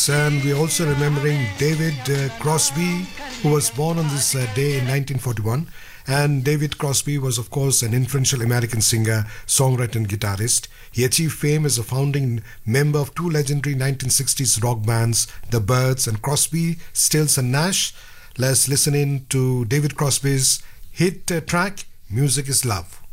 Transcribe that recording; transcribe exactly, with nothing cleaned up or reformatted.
Yes, and we're also remembering David uh, Crosby, who was born on this uh, day in nineteen forty-one. And David Crosby was, of course, an influential American singer, songwriter, and guitarist. He achieved fame as a founding member of two legendary nineteen sixties rock bands, The Byrds and Crosby, Stills and Nash. Let's listen in to David Crosby's hit uh, track, Music is Love.